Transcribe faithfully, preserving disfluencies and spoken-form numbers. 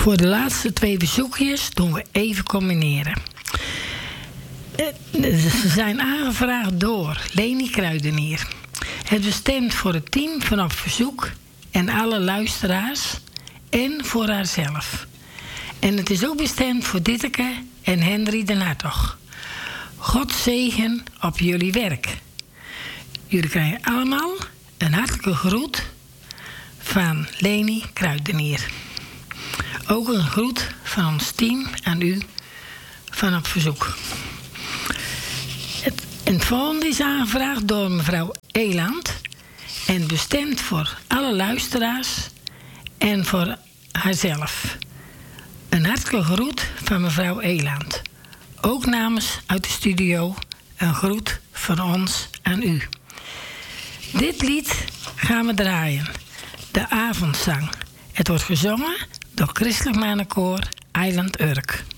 Voor de laatste twee bezoekjes doen we even combineren. Ze zijn aangevraagd door Leni Kruidenier. Het bestemd voor het team van Op Verzoek en alle luisteraars en voor haarzelf. En het is ook bestemd voor Ditteke en Henry den Hartog. God zegen op jullie werk. Jullie krijgen allemaal een hartelijke groet van Leni Kruidenier. Ook een groet van ons team aan u van Op Verzoek. Het, het volgende is aangevraagd door mevrouw Eland en bestemd voor alle luisteraars en voor haarzelf. Een hartelijke groet van mevrouw Eland. Ook namens uit de studio een groet van ons aan u. Dit lied gaan we draaien. De avondzang. Het wordt gezongen door Christelijk Mannenkoor Eiland Urk.